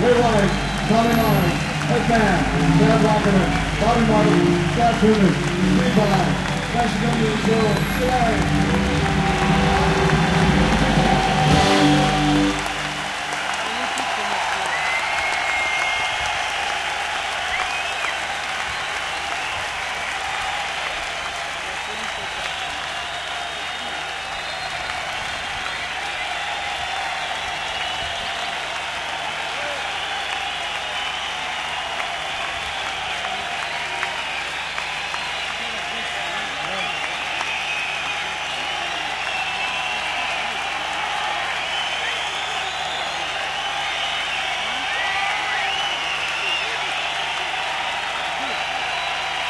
Ray White, Tommy Mars, Ed Band, Brad Rocketer, Bobby Martin, Scott Truman, Steve Ballard, Fashion W. Show, Slide.